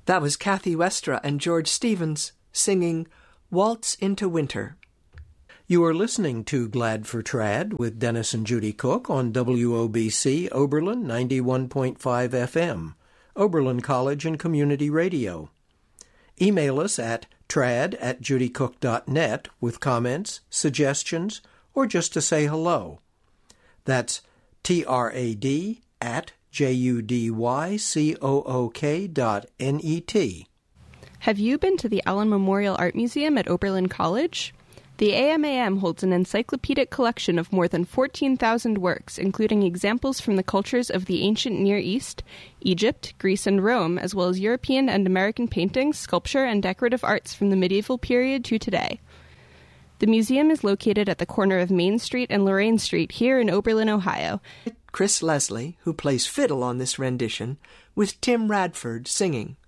That was Kathy Westra and George Stevens singing Waltz into Winter. You are listening to Glad for Trad with Dennis and Judy Cook on WOBC Oberlin 91.5 FM, Oberlin College and Community Radio. Email us at trad@judycook.net with comments, suggestions, or just to say hello. That's trad@judycook.net. Have you been to the Allen Memorial Art Museum at Oberlin College? The AMAM holds an encyclopedic collection of more than 14,000 works, including examples from the cultures of the ancient Near East, Egypt, Greece, and Rome, as well as European and American paintings, sculpture, and decorative arts from the medieval period to today. The museum is located at the corner of Main Street and Lorraine Street here in Oberlin, Ohio. Chris Leslie, who plays fiddle on this rendition, with Tim Radford singing.